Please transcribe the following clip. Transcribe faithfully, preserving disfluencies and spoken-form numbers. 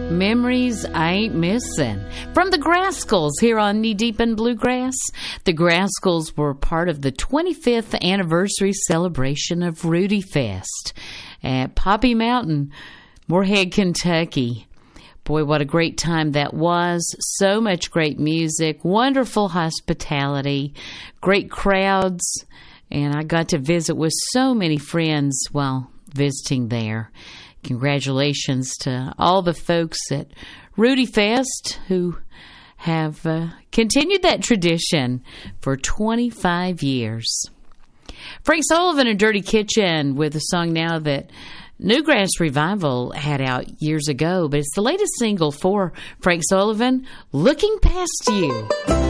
Memories I Ain't Missing. From the Grascals here on Knee Deep in Bluegrass. The Grascals were part of the twenty-fifth anniversary celebration of Rudy Fest at Poppy Mountain, Moorhead, Kentucky. Boy, what a great time that was. So much great music, wonderful hospitality, great crowds, and I got to visit with so many friends while visiting there. Congratulations to all the folks at Rudy Fest who have uh, continued that tradition for twenty-five years. Frank Sullivan and Dirty Kitchen with a song now that Newgrass Revival had out years ago, but it's the latest single for Frank Sullivan, Looking Past You.